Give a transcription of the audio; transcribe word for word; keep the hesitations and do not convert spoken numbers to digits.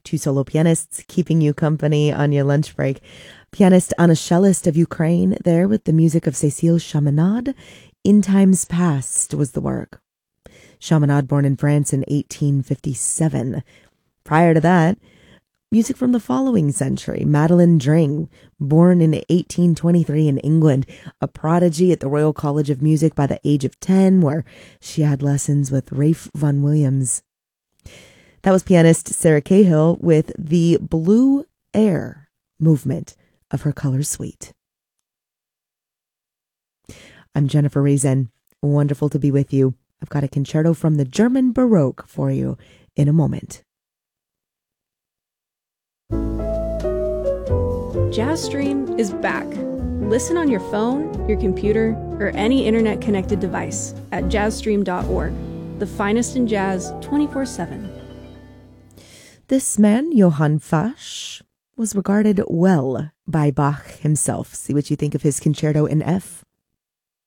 Two solo pianists keeping you company on your lunch break. Pianist Anna Cellist of Ukraine there with the music of Cécile Chaminade. In Times Past was the work. Chaminade born in France in eighteen fifty-seven. Prior to that, music from the following century. Madeleine Dring, born in eighteen twenty-three in England, a prodigy at the Royal College of Music by the age of ten, where she had lessons with Ralph Vaughan Williams. That was pianist Sarah Cahill with the Blue Air movement of her Color Suite. I'm Jennifer Reason. Wonderful to be with you. I've got a concerto from the German Baroque for you in a moment. JazzStream is back. Listen on your phone, your computer, or any internet-connected device at jazz stream dot org. The finest in jazz twenty-four seven. This man, Johann Fasch, was regarded well by Bach himself. See what you think of his concerto in F.